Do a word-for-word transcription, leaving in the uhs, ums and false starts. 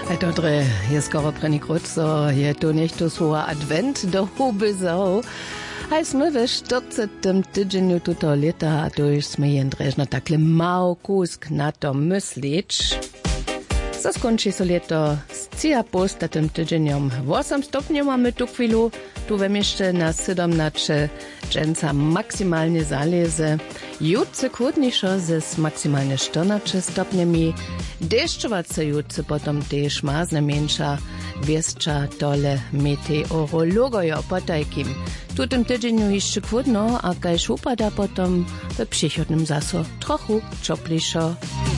Dobre, je skoro první krut, so je to niekto svoj advent do huby zau. Hej sme ve štyrcetym tydzieniu tuto leta, a to już sme jen drežno takle mal kusk na to myslič. So skončí so leto s ciapostatym tydzieniom. osem stopňov mamy tu chwilu, tu we mieście na siedemnaście dżęca maksymalnie zaleze. Jutce chłodniejszo ze z maksymalnie czternaście stopniami. Deszczowace jutce potom też mazne mniejsza wieszcza dole meteorologojo potajkim. Tu tym tydzieniu jeszcze chłodno, a kajż upada potom we przychodnym zaso trochu cioplejszo.